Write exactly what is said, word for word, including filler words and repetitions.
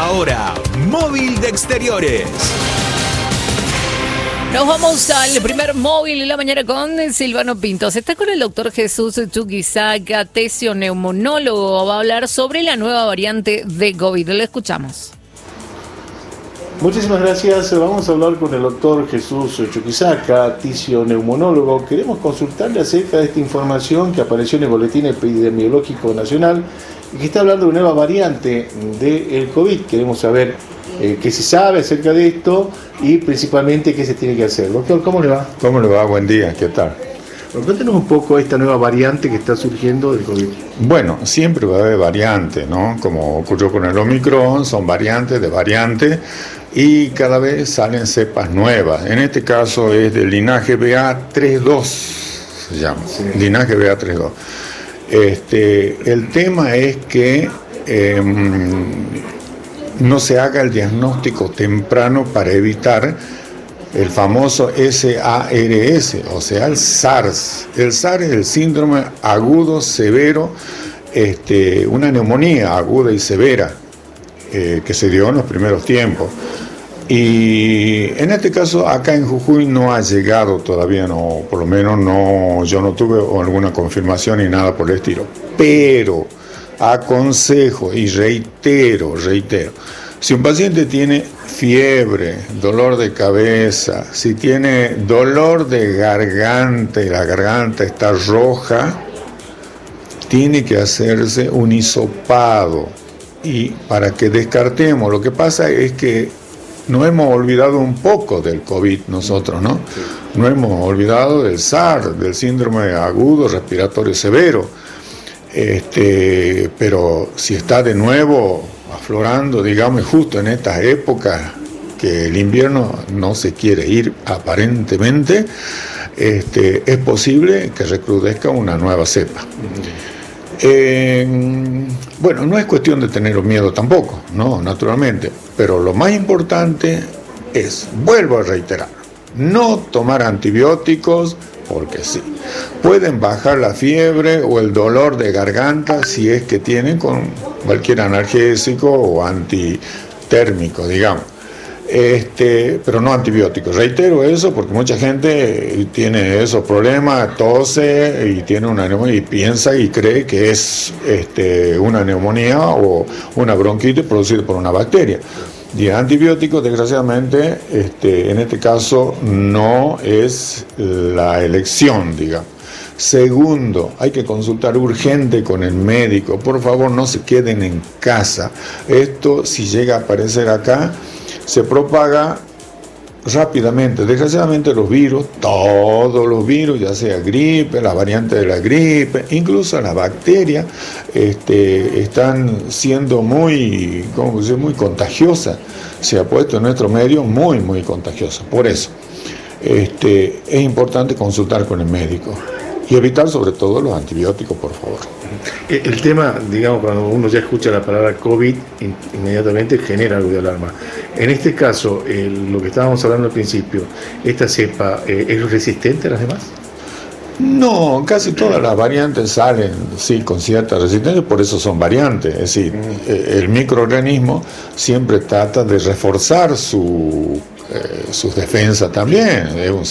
Ahora, Móvil de Exteriores. Nos vamos al primer móvil en la mañana con Silvano Pintos. Está con el doctor Jesús Chuquisaca, tesio-neumonólogo. Va a hablar sobre la nueva variante de COVID. Lo escuchamos. Muchísimas gracias. Vamos a hablar con el doctor Jesús Chuquisaca, tesio-neumonólogo. Queremos consultarle acerca de esta información que apareció en el Boletín Epidemiológico Nacional y que está hablando de una nueva variante del COVID. Queremos saber eh, qué se sabe acerca de esto y principalmente qué se tiene que hacer. Doctor, ¿cómo le va? ¿Cómo le va? Buen día, ¿qué tal? Cuéntenos un poco esta nueva variante que está surgiendo del COVID. Bueno, siempre va a haber variantes, ¿no? Como ocurrió con el Omicron, son variantes de variantes y cada vez salen cepas nuevas. En este caso es del linaje B A treinta y dos, se llama, sí. Linaje B A treinta y dos. Este, el tema es que eh, no se haga el diagnóstico temprano para evitar el famoso S A R S, o sea, el SARS. El SARS es el síndrome agudo severo, este, una neumonía aguda y severa eh, que se dio en los primeros tiempos. Y en este caso, acá en Jujuy no ha llegado todavía, no, por lo menos no, yo no tuve alguna confirmación ni nada por el estilo. Pero aconsejo y reitero, reitero, si un paciente tiene fiebre, dolor de cabeza, si tiene dolor de garganta y la garganta está roja, tiene que hacerse un hisopado y para que descartemos. Lo que pasa es que nos hemos olvidado un poco del COVID nosotros, ¿no? Nos hemos olvidado del SARS, del síndrome agudo respiratorio severo. Este, pero si está de nuevo aflorando, digamos, justo en estas épocas que el invierno no se quiere ir aparentemente, este, es posible que recrudezca una nueva cepa. Eh, bueno, no es cuestión de tener miedo tampoco, no, naturalmente, pero lo más importante es, vuelvo a reiterar, no tomar antibióticos porque sí. Pueden bajar la fiebre o el dolor de garganta si es que tienen con cualquier analgésico o antitérmico, digamos. Este, pero no antibióticos. Reitero eso porque mucha gente tiene esos problemas, tose y tiene una neumonía y piensa y cree que es este, una neumonía o una bronquitis producida por una bacteria. Y el antibiótico, desgraciadamente, este, en este caso no es la elección, digamos. Segundo, hay que consultar urgente con el médico. Por favor, no se queden en casa. Esto, si llega a aparecer acá, se propaga rápidamente. Desgraciadamente los virus, todos los virus, ya sea gripe, la variante de la gripe, incluso las bacterias, este, están siendo muy, ¿cómo se dice? Muy contagiosas. Se ha puesto en nuestro medio muy, muy contagiosa. Por eso, este, es importante consultar con el médico y evitar sobre todo los antibióticos, por favor. El tema, digamos, cuando uno ya escucha la palabra COVID, inmediatamente genera algo de alarma. En este caso, el, lo que estábamos hablando al principio, ¿esta cepa eh, es resistente a las demás? No, casi todas las variantes salen, sí, con cierta resistencia, por eso son variantes. Es decir, mm. el microorganismo siempre trata de reforzar su, eh, sus defensas también. Es un